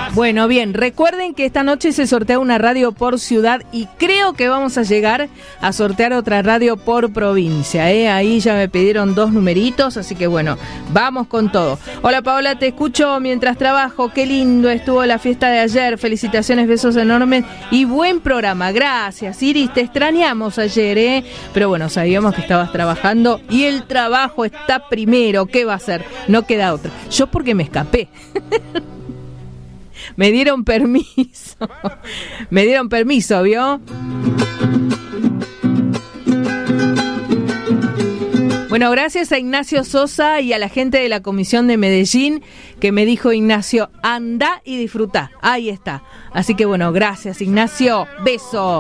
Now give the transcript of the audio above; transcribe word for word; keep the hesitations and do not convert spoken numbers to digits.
Bueno, bien, recuerden que esta noche se sortea una radio por ciudad y creo que vamos a llegar a sortear otra radio por provincia, ¿eh? Ahí ya me pidieron dos numeritos, así que bueno, vamos con todo. Hola Paola, te escucho mientras trabajo, qué lindo estuvo la fiesta de ayer, felicitaciones, besos enormes y buen programa, gracias Iris, te extrañamos ayer, ¿eh? Pero bueno, sabíamos que estabas trabajando y el trabajo está primero, ¿qué va a hacer? No queda otra. Yo porque me escapé. Me dieron permiso. Me dieron permiso, ¿vio? Bueno, gracias a Ignacio Sosa y a la gente de la Comisión de Medellín que me dijo, Ignacio, anda y disfruta. Ahí está. Así que bueno, gracias Ignacio. Beso.